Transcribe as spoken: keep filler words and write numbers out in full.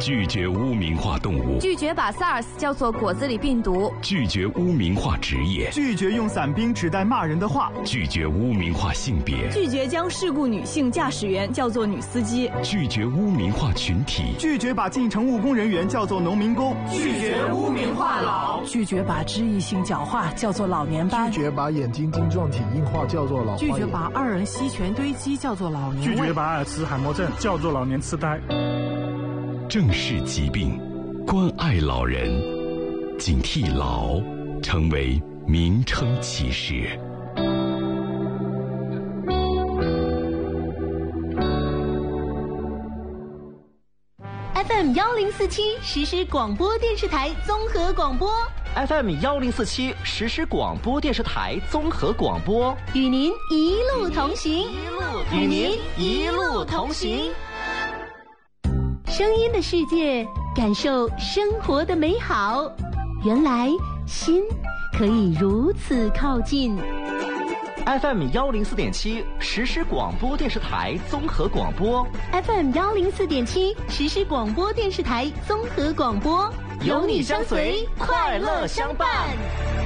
拒绝污名化动物， 拒绝把 SARS 叫做果子狸病毒， 拒绝污名化职业， 拒绝用伞兵指代骂人的话， 拒绝污名化性别， 拒绝将事故女性驾驶员叫做女司机， 拒绝污名化群体， 拒绝把进城务工人员叫做农民工， 拒绝污名化老， 拒绝把肢异性角化叫做老年斑， 拒绝把眼睛晶状体硬化叫做老花眼， 拒绝把二人烯醛堆积叫做老年胃， 拒绝把阿尔茨海默症叫做老年痴呆。 正视疾病，关爱老人，警惕老成为名称启示。 F M 幺零四七实时广播电视台综合广播 ，F M 幺零四七实时广播电视台综合广播， 与您一路同行， 与您一路同行。 声音的世界，感受生活的美好。原来心可以如此靠近。 F M 幺零四点七实时广播电视台综合广播 ，F M 幺零四点七实时广播电视台综合广播， 有你相随，快乐相伴。